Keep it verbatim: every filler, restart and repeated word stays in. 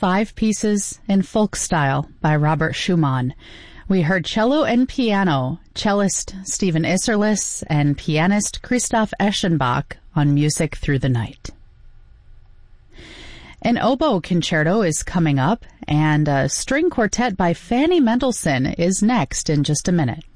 five pieces in folk style by Robert Schumann. We heard cello and piano, cellist Stephen Isserlis and pianist Christoph Eschenbach on Music Through the Night. An oboe concerto is coming up, and a string quartet by Fanny Mendelssohn is next in just a minute.